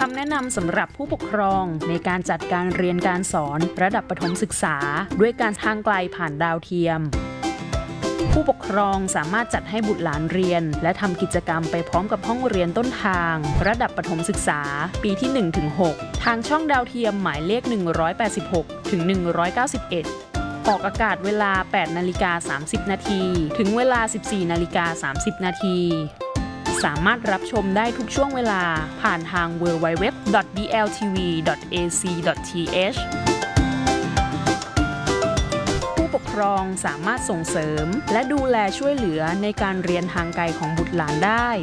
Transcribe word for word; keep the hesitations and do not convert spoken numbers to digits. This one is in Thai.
ำแนะนำสำหรับผู้ปกครองในการจัดการเรียนการสอนระดับประถมศึกษาด้วยการทางไกลผ่านดาวเทียมผู้ปกครองสามารถจัดให้บุตรหลานเรียนและทำกิจกรรมไปพร้อมกับห้องเรียนต้นทางระดับประถมศึกษาปีที่ หนึ่งถึงหก ทางช่องดาวเทียมหมายเลข หนึ่งร้อยแปดสิบหกถึงหนึ่งร้อยเก้าสิบเอ็ด ออกอากาศเวลา แปดนาฬิกาสามสิบนาทีถึงเวลา สิบสี่นาฬิกาสามสิบนาทีสามารถรับชมได้ทุกช่วงเวลาผ่านทาง ดับเบิลยู ดับเบิลยู ดับเบิลยู ดอท บี แอล ที วี ดอท เอ ซี ดอท ที เอช ผู้ปกครองสามารถส่งเสริมและดูแลช่วยเหลือในการเรียนทางไกลของบุตรหลานได้